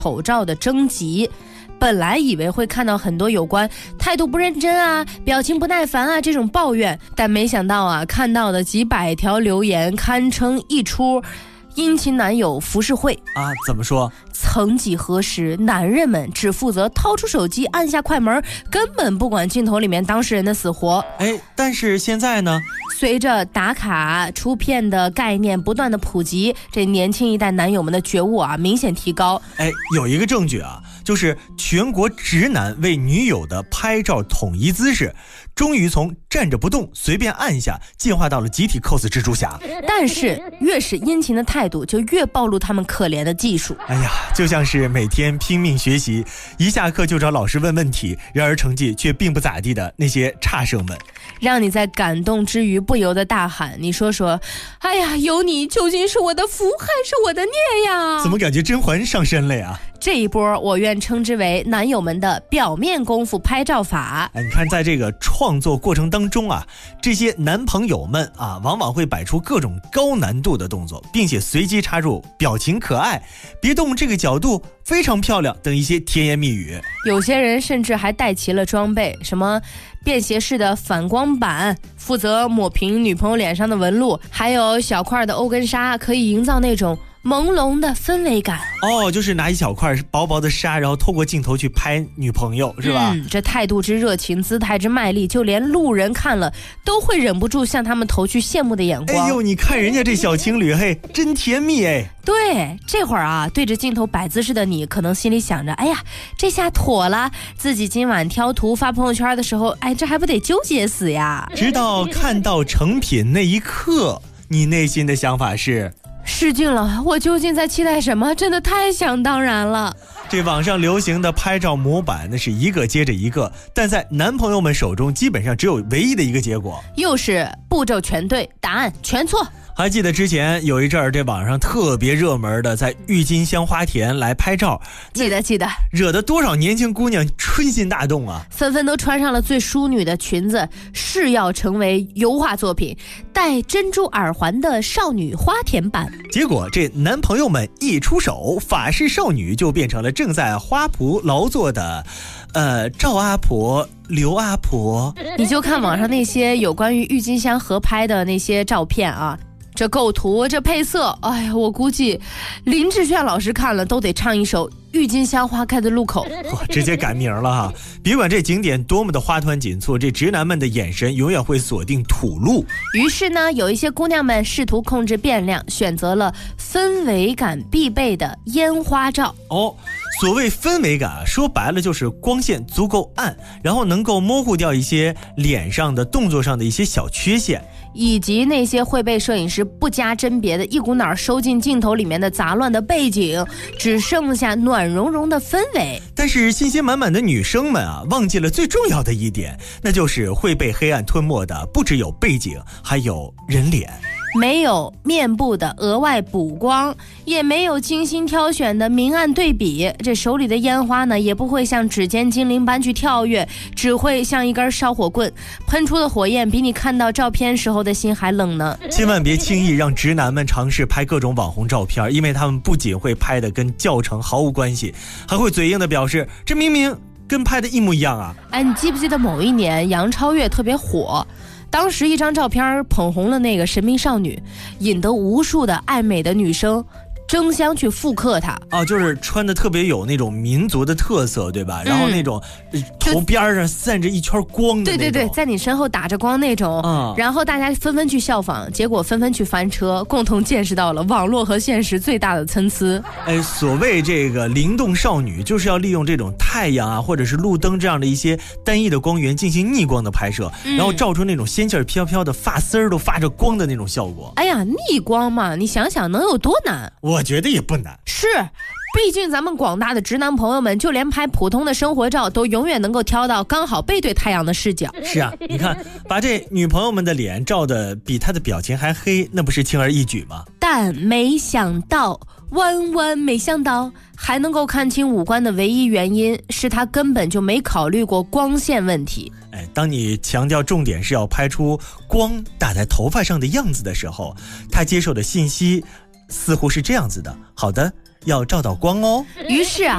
丑照的征集。本来以为会看到很多有关态度不认真啊、表情不耐烦啊这种抱怨，但没想到啊，看到的几百条留言堪称一出殷勤男友浮世绘啊！怎么说？ 曾几何时，男人们只负责掏出手机按下快门，根本不管镜头里面当事人的死活。 但是现在呢？ 随着打卡出片的概念不断的普及，这年轻一代男友们的觉悟啊明显提高。 有一个证据啊，就是全国直男为女友的拍照统一姿势，终于从站着不动随便按下进化到了集体 cos 蜘蛛侠。 但是越是殷勤的态度，就越暴露他们可怜的技术。 就像是每天拼命学习，一下课就找老师问问题，然而成绩却并不咋地的那些差生们， 让你在感动之余不由得大喊：你说说，哎呀，有你究竟是我的福还是我的孽呀？ 怎么感觉甄嬛上身了呀？ 这一波我愿称之为男友们的表面功夫拍照法。 你看在这个创作过程当中啊，这些男朋友们啊，往往会摆出各种高难度的动作，并且随机插入表情可爱、别动这个角度非常漂亮等一些甜言蜜语。 有些人甚至还带齐了装备，什么便携式的反光板，负责抹平女朋友脸上的纹路，还有小块的欧根纱，可以营造那种朦胧的氛围感。 就是拿一小块薄薄的纱，然后透过镜头去拍女朋友，是吧？ 这态度之热情，姿态之卖力，就连路人看了都会忍不住向他们投去羡慕的眼光。 你看人家这小情侣，真甜蜜。 对，这会儿啊，对着镜头摆姿势的你，可能心里想着，哎呀，这下妥了，自己今晚挑图发朋友圈的时候，这还不得纠结死呀？ 直到看到成品那一刻，你内心的想法是： 失敬了，我究竟在期待什么？真的太想当然了。 这网上流行的拍照模板，那是一个接着一个，但在男朋友们手中基本上只有唯一的一个结果， 又是步骤全对，答案全错。 还记得之前有一阵儿，这网上特别热门的在郁金香花田来拍照， 记得惹得多少年轻姑娘春心大动啊， 纷纷都穿上了最淑女的裙子，誓要成为油画作品戴珍珠耳环的少女花田版。 结果这男朋友们一出手，法式少女就变成了正在花圃劳作的赵阿婆、刘阿婆。 你就看网上那些有关于郁金香合拍的那些照片啊，这构图，这配色，我估计林志炫老师看了都得唱一首《郁金香花开的路口》。 直接改名了哈！别管这景点多么的花团锦簇，这直男们的眼神永远会锁定土路。 于是呢，有一些姑娘们试图控制变量，选择了氛围感必备的烟花照。 所谓氛围感，说白了就是光线足够暗，然后能够模糊掉一些脸上的动作上的一些小缺陷， 以及那些会被摄影师不加甄别的一股脑收进镜头里面的杂乱的背景，只剩下暖融融的氛围。 但是信心满满的女生们啊，忘记了最重要的一点，那就是会被黑暗吞没的不只有背景，还有人脸。 没有面部的额外补光，也没有精心挑选的明暗对比，这手里的烟花呢，也不会像指尖精灵般去跳跃，只会像一根烧火棍，喷出的火焰比你看到照片时候的心还冷呢。 千万别轻易让直男们尝试拍各种网红照片，因为他们不仅会拍的跟教程毫无关系，还会嘴硬的表示这明明跟拍的一模一样啊。 你记不记得某一年杨超越特别火，当时一张照片捧红了那个神秘少女，引得无数的爱美的女生争相去复刻她。 就是穿的特别有那种民族的特色，对吧？然后那种头边上散着一圈光的那种， 对，在你身后打着光那种。然后大家纷纷去效仿，结果纷纷去翻车，共同见识到了网络和现实最大的参差。 所谓这个灵动少女，就是要利用这种太阳啊，或者是路灯这样的一些单一的光源进行逆光的拍摄，然后照出那种仙气儿飘飘的发丝儿都发着光的那种效果。 逆光嘛，你想想能有多难？ 我觉得也不难。 是，毕竟咱们广大的直男朋友们，就连拍普通的生活照都永远能够挑到刚好背对太阳的视角。 是啊，你看把这女朋友们的脸照的比她的表情还黑，那不是轻而易举吗？ 但没想到，万万没想到，还能够看清五官的唯一原因是他根本就没考虑过光线问题。 当你强调重点是要拍出光打在头发上的样子的时候，他接受的信息似乎是这样子的：好的，要照到光哦。 于是啊，